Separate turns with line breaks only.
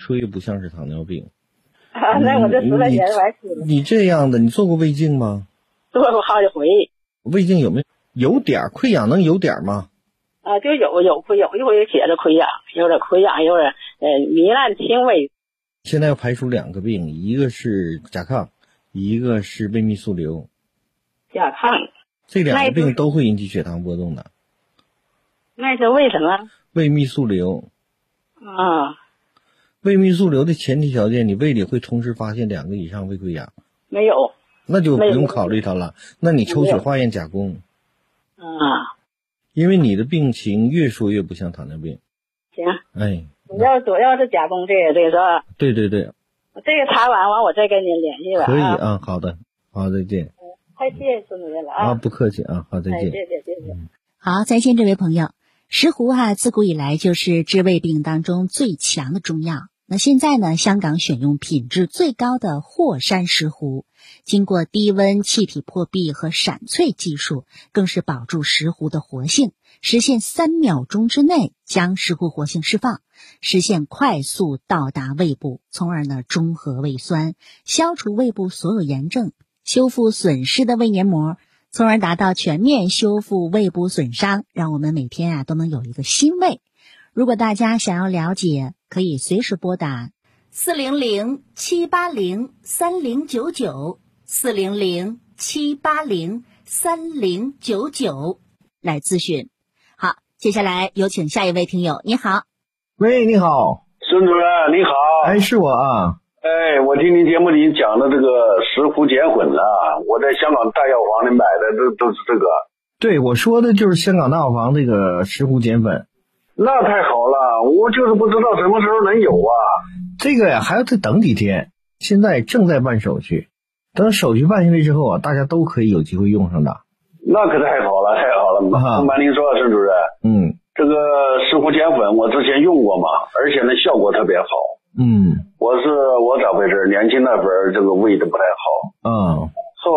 说越不像是糖尿病。
那我这10来年完吃了。
你这样的，你做过胃镜吗？
做过好几回。
胃镜有没有点溃疡？能有点吗？
就有溃，有一回写着溃疡，有点溃疡，有点糜烂轻微。
现在要排除2个病，一个是甲亢，一个是胃泌素瘤。
甲亢。
这2个病都会引起血糖波动的。
那是为什么？
胃泌素瘤。
啊。
胃泌素瘤的前提条件，你胃里会同时发现2个以上胃溃疡。
没有。
那就不用考虑它了。那你抽血化验甲功。因为你的病情越说越不像糖尿病。
行。
哎。
主要是甲功这个是吧？
对。这个
查完我再跟您联系吧。
可以啊，好的，好，再见。
太谢谢孙主任了啊！
不客气啊，好，再见。
谢谢。
好，再见，这位朋友。石斛自古以来就是治胃病当中最强的中药。那现在呢，香港选用品质最高的霍山石斛，经过低温气体破壁和闪萃技术，更是保住石斛的活性，实现3秒钟之内将石斛活性释放，实现快速到达胃部，从而呢中和胃酸，消除胃部所有炎症，修复损失的胃黏膜，从而达到全面修复胃部损伤，让我们每天都能有一个新胃。如果大家想要了解，可以随时拨打400-780-3099，400-780-3099来咨询。好，接下来有请下一位听友。你好。
喂，你好，
孙主任，你好。
是我啊。
我听您节目里讲的这个石斛碱混了，我在香港大药房里买的都是这个。
对，我说的就是香港大药房这个石斛碱粉。
那太好了，我就是不知道什么时候能有啊。
这个呀，还要再等几天，现在正在办手续，等手续办下来之后大家都可以有机会用上的。
那可太好了，太好了。不瞒您说，孙主任，这个石斛碱粉我之前用过嘛，而且呢效果特别好。我长辈这年轻那会儿这个胃都不太好。